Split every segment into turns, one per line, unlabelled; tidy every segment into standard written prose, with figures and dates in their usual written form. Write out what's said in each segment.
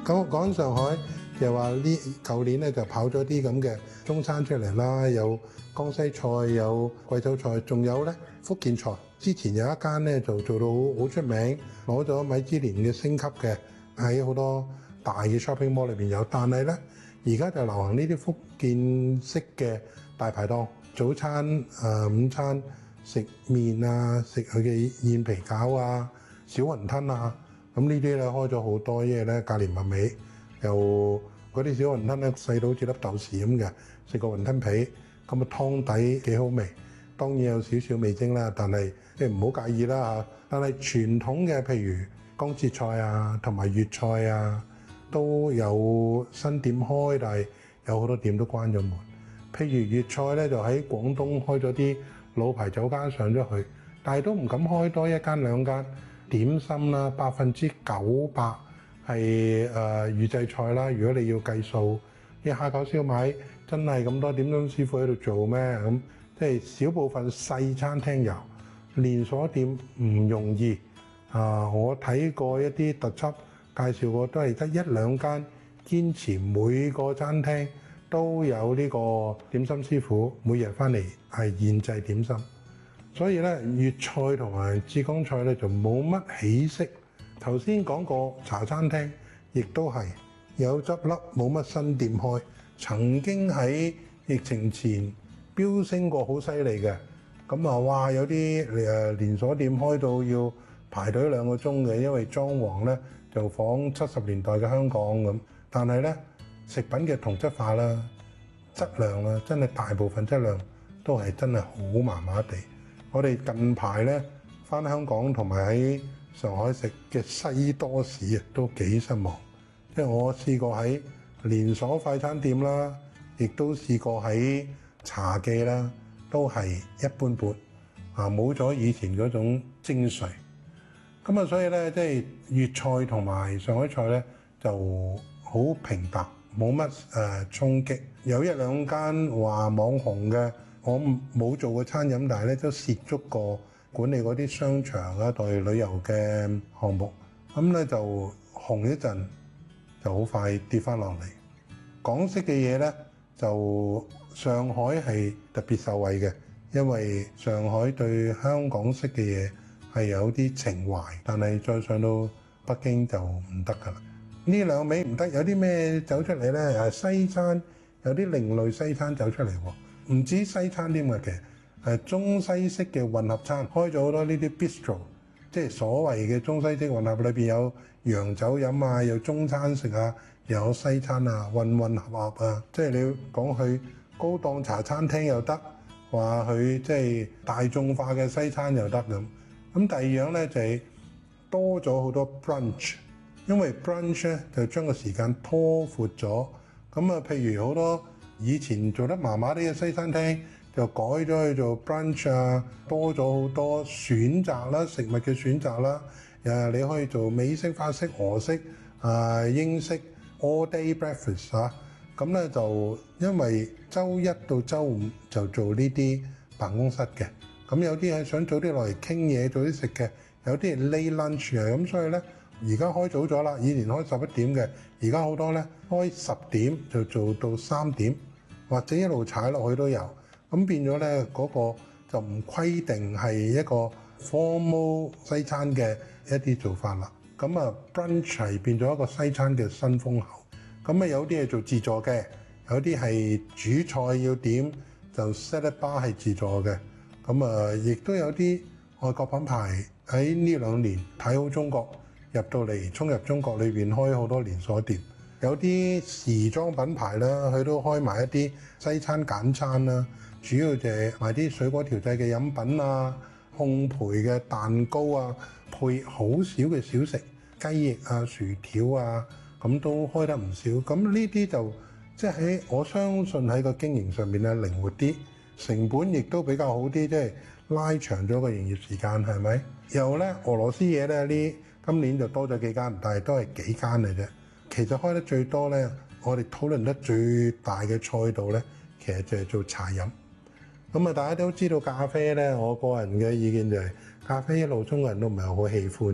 講上海就話舊年咧就跑咗啲咁嘅中餐出嚟啦，有江西菜，有貴州菜，仲有咧福建菜。之前有一間咧就做到好出名，攞咗米芝蓮嘅星級嘅，喺好多大嘅 shopping mall 裏邊有。但係咧而家就流行呢啲福建式嘅大排檔，早餐、午餐食麵啊，食佢嘅燕皮餃啊、小雲吞啊。咁呢啲咧開咗好多，因為咧價廉物美，又嗰啲小雲吞咧細到好似粒豆豉咁嘅，食個雲吞皮，咁啊湯底幾好味，當然有少少味精啦，但係即係唔好介意啦嚇。但係傳統嘅譬如江浙菜啊，同埋粵菜啊，都有新店開，但係有好多店都關咗門。譬如粵菜咧就喺廣東開咗啲老牌酒家上咗去，但係都唔敢開多一間兩間。點心啦，900%係預製菜啦。如果你要計數，啲蝦餃燒賣真係咁多點心師傅喺度做咩？咁即係少部分細餐廳有，連鎖店唔容易。我睇過一啲特輯介紹過，都係得一兩間堅持每個餐廳都有呢個點心師傅每日翻嚟係現製點心。所以咧，粵菜同埋浙江菜咧就冇乜起色。頭先講過茶餐廳，亦都係有執笠，冇乜新店開。曾經喺疫情前飆升過好犀利嘅，咁啊哇有啲連鎖店開到要排隊2個鐘嘅，因為裝潢咧就仿70年代嘅香港咁。但係咧食品嘅同質化啦、質量啦，真係大部分質量都係真係好麻麻地。我哋近排咧返香港同埋喺上海食嘅西多士啊，都幾失望。即係我試過喺連鎖快餐店啦，亦都試過喺茶記啦，都係一般般冇咗以前嗰種精髓。咁啊，所以咧即係粵菜同埋上海菜咧就好平淡，冇乜衝擊。有一兩間話網紅嘅。我冇做過餐飲，但係咧都涉足過管理嗰啲商場啊、代旅遊嘅項目，咁咧就紅一陣，就好快跌翻落嚟。港式嘅嘢咧，就上海係特別受惠嘅，因為上海對香港式嘅嘢係有啲情懷，但係再上到北京就唔得㗎啦。呢兩味唔得，有啲咩走出嚟咧？西餐有啲另類西餐走出嚟喎。唔止西餐添嘅，其實中西式嘅混合餐開咗好多呢啲 bistro， 即係所謂嘅中西式混合，裏邊有洋酒飲啊，有中餐食啊，又有西餐啊，混合啊，即係你講去高檔茶餐廳又得，話佢即係大眾化嘅西餐又得咁。咁第二樣咧就係多咗好多 brunch， 因為 brunch 咧就將個時間拖闊咗。咁啊，譬如好多以前做得麻麻啲嘅西餐廳就改咗去做 brunch 啊，多咗好多選擇啦，食物嘅選擇啦。你可以做美式、法式、俄式、英式 all day breakfast 啊。咁咧就因為週一到週五就做呢啲辦公室嘅，咁有啲係想早啲落嚟傾嘢，早啲食嘅，有啲係 late lunch 嘅，咁所以咧而家開早咗啦，以前開11點嘅，而家好多咧開10點就做到3點，或者一路踩落去都有。咁變咗咧嗰個就唔規定係一個 formal 西餐嘅一啲做法啦。咁啊 brunch 係變咗一個西餐嘅新風口。咁啊有啲係做自助嘅，有啲係主菜要點就 salad bar 係自助嘅。咁啊亦都有啲外國品牌喺呢2年睇好中國，入到嚟衝入中國裏邊開好多連鎖店。有啲時裝品牌啦，佢都開埋一啲西餐簡餐啦，主要就係賣啲水果調製嘅飲品啊、烘焙嘅蛋糕啊，配好少嘅小食、雞翼啊、薯條啊，咁都開得唔少。咁呢啲就即係我相信喺個經營上面咧靈活啲，成本亦都比較好啲，即係拉長咗個營業時間，係咪？又咧俄羅斯嘢咧今年就多咗幾間，但係都係幾間嚟啫。其實開得最多咧，我哋討論得最大嘅賽道咧，其實就係做茶飲。咁啊，大家都知道咖啡咧，我個人嘅意見就係咖啡一路中國人都唔係好喜歡嘅，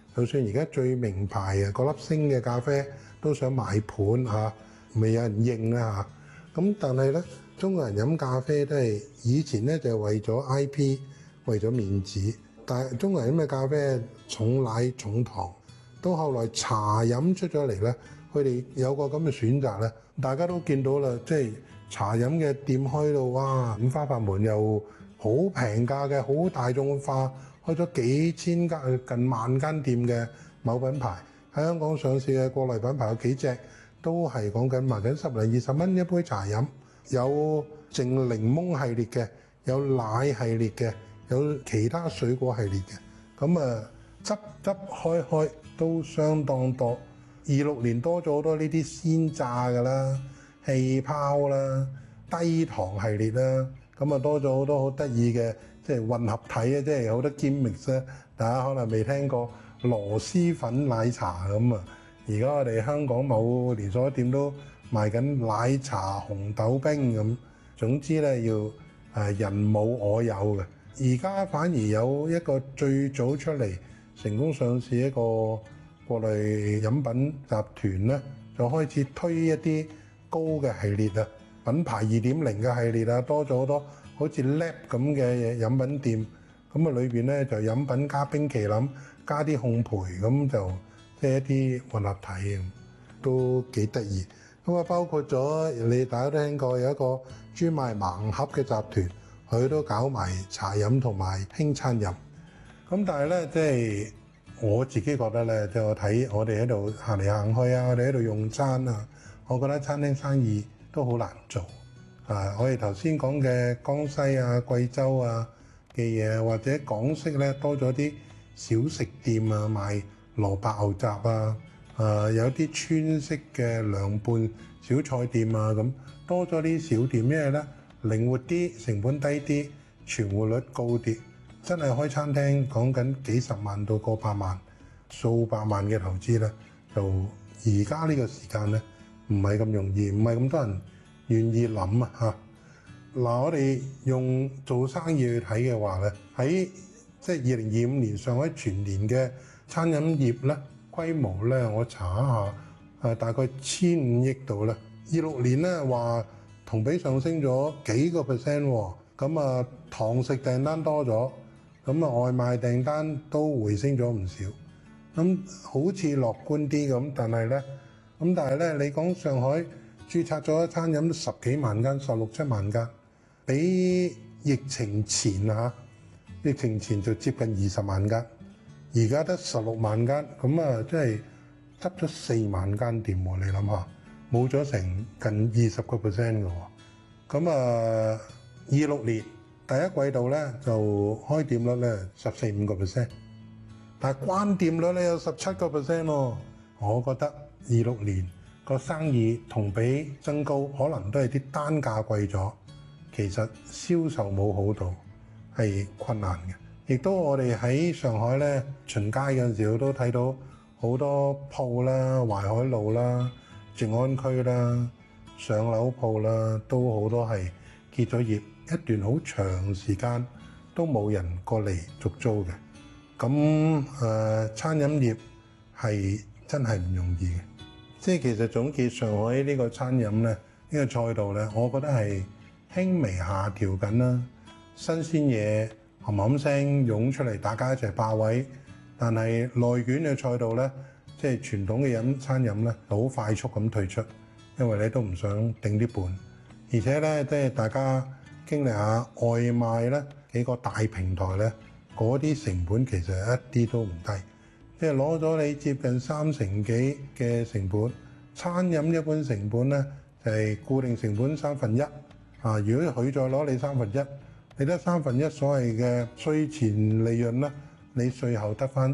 就算而家最名牌嗰粒星嘅咖啡都想買盤嚇，未有人認啦嚇。咁但係咧，中國人飲咖啡都係以前咧就係為咗 IP，為咗面子。但係中國人飲嘅咖啡重奶重糖，到後來茶飲出咗嚟咧，佢哋有個咁嘅選擇咧，大家都見到啦，即係茶飲嘅店開到哇五花八門，又好平價嘅，好大眾化，開咗幾千間近萬間店嘅某品牌喺香港上市嘅國內品牌有幾隻都係講緊賣緊10零20蚊一杯茶飲，有淨檸檬系列嘅，有奶系列嘅，有其他水果系列嘅，咁執開都相當多。26年多咗好多呢啲鮮榨㗎啦、氣泡啦、低糖系列啦，咁多咗好多好得意嘅，即係混合體啊，即係有好多 gimmick 咧，大家可能未聽過螺螄粉奶茶咁啊。而家我哋香港某連鎖店都賣緊奶茶紅豆冰咁。總之咧要人冇我有嘅。而家反而有一個最早出嚟成功上市一個國內飲品集團咧，就開始推一啲高嘅系列啊，品牌2.0嘅系列啊，多咗好多好似 Lab 咁嘅飲品店，咁裏邊咧就飲品加冰淇淋，加啲烘焙，咁就即係一啲混合體，都幾得意。咁包括咗你大家都聽過有一個專賣盲盒嘅集團，佢都搞埋茶飲同埋輕餐飲。咁但係咧，即係我自己覺得咧，即係我睇我哋喺度行嚟行去啊，我哋喺度用餐啊，我覺得餐廳生意都好難做啊！我哋頭先講嘅江西啊、貴州啊嘅嘢，或者港式咧多咗啲小食店啊，賣蘿蔔牛雜啊，有啲川式嘅涼拌小菜店啊，咁多咗啲小店，因為咧靈活啲、成本低啲、存活率高啲。真係開餐廳講緊幾十萬到過百萬、數百萬嘅投資咧，就而家呢個時間咧唔係咁容易，唔係咁多人願意諗啊嚇。嗱，我哋用做生意去睇嘅話咧，喺即係2025年上海全年嘅餐飲業咧規模咧，我查一下大概1500億度啦。26年咧話同比上升咗幾個 percent 喎，咁堂食訂單多咗。咁外賣訂單都回升咗唔少，咁好似樂觀啲咁，但係咧，你講上海註冊咗餐飲10幾萬間，16、17萬間，比疫情前疫情前就接近20萬間，而家得16萬間，咁即係執咗4萬間店喎，你諗下，冇咗成近20%嘅喎，咁26年。第一季度咧就開店率咧14-15%，但係關店率咧有17%喎。我覺得26年個生意同比增高，可能都係啲單價貴咗，其實銷售冇好到，係困難嘅。亦都我哋喺上海咧巡街嗰陣時，都睇到好多鋪啦、淮海路啦、靜安區啦、上樓鋪啦，都好多係結咗業。一段好長時間都冇人過嚟續租嘅，咁餐飲業係真係唔容易嘅。即係其實總結上海呢個餐飲咧，呢個賽道咧，我覺得係輕微下調緊啦。新鮮嘢冚冚聲湧出嚟，大家一齊霸位。但係內卷嘅賽道咧，即係傳統嘅餐飲咧，好快速咁退出，因為你都唔想頂啲本，而且咧即係大家經歷下外賣咧幾個大平台咧，嗰啲成本其實一啲都唔低，即係攞咗你接近3成幾嘅成本。餐飲一般成本咧就係固定成本1/3啊。如果佢再攞你1/3，你得1/3所謂嘅稅前利潤啦，你稅後得翻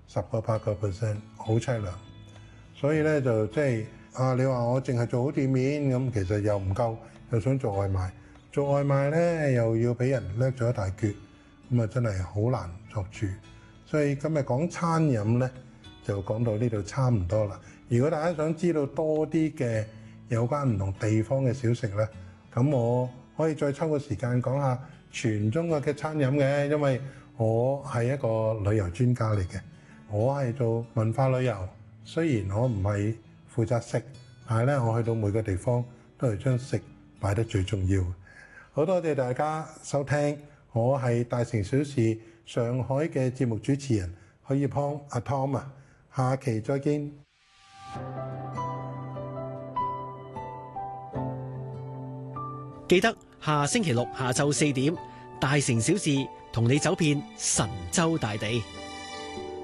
10%-8%，好凄涼。所以咧就即係你話我淨係做好店面咁，其實又唔夠，又想做外賣。做外賣咧又要俾人掠咗一大橛，咁真係好難作主。所以今日講餐飲咧，就講到呢度差唔多啦。如果大家想知道多啲嘅有關唔同地方嘅小食咧，咁我可以再抽個時間講下全中國嘅餐飲嘅，因為我係一個旅遊專家嚟嘅。 我係做文化旅遊，雖然我唔係負責食，但係咧我去到每個地方都係將食擺得最重要。好多謝大家收聽，我係大城小事上海嘅節目主持人許業康阿 Tom 啊，下期再見。
記得下星期六下晝4點，大城小事同你走遍神州大地。